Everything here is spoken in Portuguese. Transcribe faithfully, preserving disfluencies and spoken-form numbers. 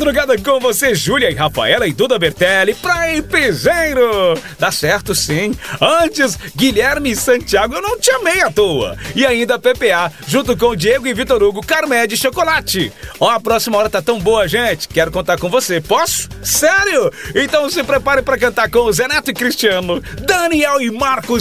madrugada com você, Júlia e Rafaela e Duda Bertelli, pra Empizeiro. Dá certo, sim. Antes, Guilherme e Santiago, eu não te amei à toa. E ainda P P A, junto com Diego e Vitor Hugo, Carmed Chocolate. Ó, a próxima hora tá tão boa, gente. Quero contar com você. Posso? Sério? Então se prepare pra cantar com o Zé Neto e Cristiano, Daniel e Marcos